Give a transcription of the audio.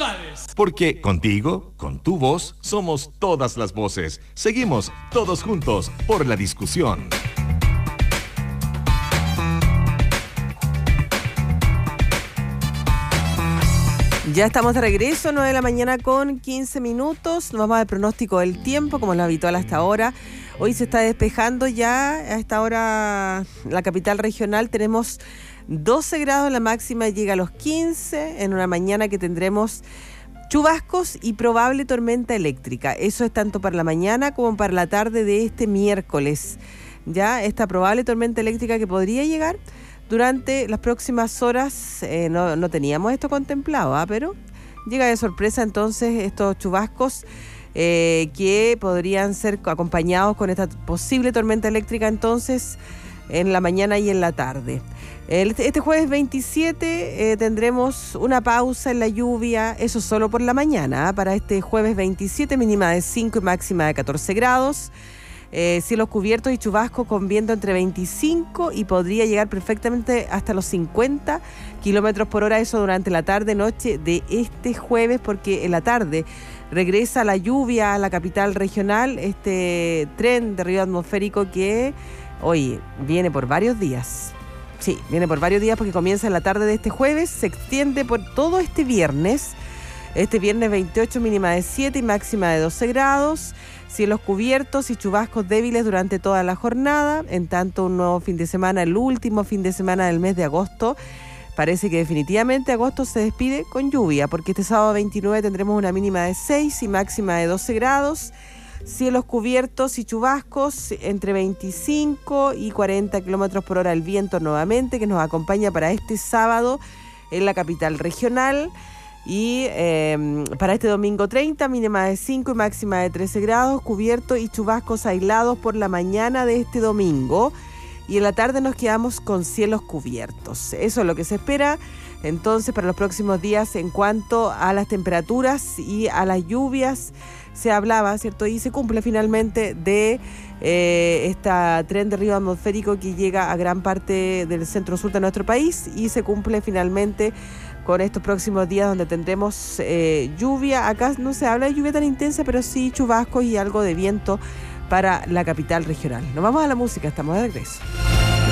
González. Porque contigo, con tu voz, somos todas las voces. Seguimos todos juntos por la discusión. Ya estamos de regreso, 9 de la mañana con 15 minutos. Nos vamos al pronóstico del tiempo, como es lo habitual hasta ahora. Hoy se está despejando ya, a esta hora la capital regional tenemos 12 grados, la máxima llega a los 15, en una mañana que tendremos chubascos y probable tormenta eléctrica. Eso es tanto para la mañana como para la tarde de este miércoles. Ya esta probable tormenta eléctrica que podría llegar durante las próximas horas, no teníamos esto contemplado, pero llega de sorpresa entonces estos chubascos que podrían ser acompañados con esta posible tormenta eléctrica entonces en la mañana y en la tarde. Este jueves 27 tendremos una pausa en la lluvia, eso solo por la mañana, para este jueves 27, mínima de 5 y máxima de 14 grados. Cielos cubiertos y chubascos con viento entre 25 y podría llegar perfectamente hasta los 50 kilómetros por hora, eso durante la tarde-noche de este jueves, porque en la tarde regresa la lluvia a la capital regional, este tren de río atmosférico que hoy viene por varios días. Sí, viene por varios días porque comienza en la tarde de este jueves, se extiende por todo este viernes. Este viernes 28, mínima de 7 y máxima de 12 grados. Cielos cubiertos y chubascos débiles durante toda la jornada. En tanto, un nuevo fin de semana, el último fin de semana del mes de agosto. Parece que definitivamente agosto se despide con lluvia, porque este sábado 29 tendremos una mínima de 6 y máxima de 12 grados. Cielos cubiertos y chubascos entre 25 y 40 kilómetros por hora el viento nuevamente, que nos acompaña para este sábado en la capital regional. Y para este domingo 30, mínima de 5 y máxima de 13 grados, cubierto y chubascos aislados por la mañana de este domingo. Y en la tarde nos quedamos con cielos cubiertos. Eso es lo que se espera entonces para los próximos días en cuanto a las temperaturas y a las lluvias. Se hablaba, ¿cierto? Y se cumple finalmente de esta tren de río atmosférico que llega a gran parte del centro-sur de nuestro país, y se cumple finalmente con estos próximos días donde tendremos lluvia. Acá no se habla de lluvia tan intensa, pero sí chubascos y algo de viento para la capital regional. Nos vamos a la música, estamos de regreso.